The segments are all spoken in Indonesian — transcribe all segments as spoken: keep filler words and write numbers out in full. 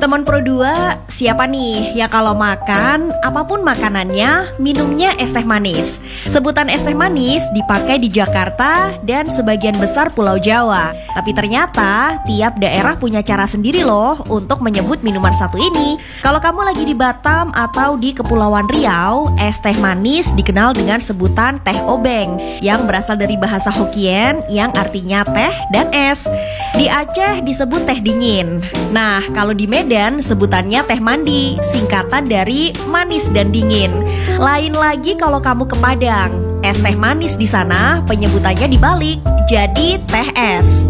Teman Pro dua, siapa nih ya kalau makan, apapun makanannya, minumnya es teh manis? Sebutan es teh manis dipakai di Jakarta dan sebagian besar Pulau Jawa. Tapi ternyata tiap daerah punya cara sendiri loh untuk menyebut minuman satu ini. Kalau kamu lagi di Batam atau di Kepulauan Riau, es teh manis dikenal dengan sebutan teh obeng yang berasal dari bahasa Hokkien yang artinya teh dan es. Di Aceh disebut teh dingin. Nah, kalau di Medan sebutannya teh mandi, singkatan dari manis dan dingin. Lain lagi kalau kamu ke Padang, es teh manis di sana penyebutannya dibalik, jadi teh es.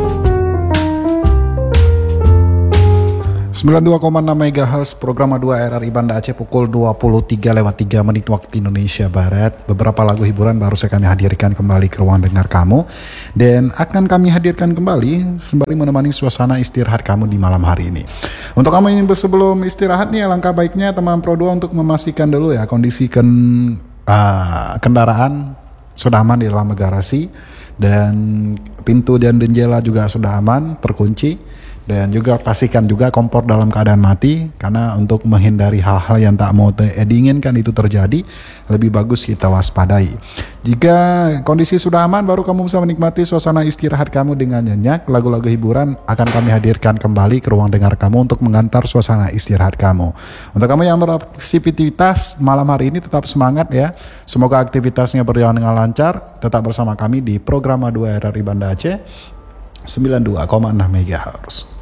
sembilan puluh dua koma enam megahertz program dua R R I Banda Aceh pukul dua puluh tiga lewat tiga menit waktu Indonesia Barat. Beberapa lagu hiburan baru saya kami hadirkan kembali ke ruang dengar kamu, dan akan kami hadirkan kembali sembari menemani suasana istirahat kamu di malam hari ini. Untuk kamu yang sebelum istirahat nih, alangkah baiknya teman Pro dua untuk memastikan dulu ya kondisi ken, uh, kendaraan sudah aman di dalam garasi, dan pintu dan jendela juga sudah aman terkunci. Dan juga pastikan juga kompor dalam keadaan mati, karena untuk menghindari hal-hal yang tak mau diinginkan itu terjadi, lebih bagus kita waspadai. Jika kondisi sudah aman, baru kamu bisa menikmati suasana istirahat kamu dengan nyenyak. Lagu-lagu hiburan akan kami hadirkan kembali ke ruang dengar kamu untuk mengantar suasana istirahat kamu. Untuk kamu yang beraktivitas malam hari ini, tetap semangat ya. Semoga aktivitasnya berjalan dengan lancar. Tetap bersama kami di program dua R R I Banda Aceh sembilan puluh dua koma enam megahertz.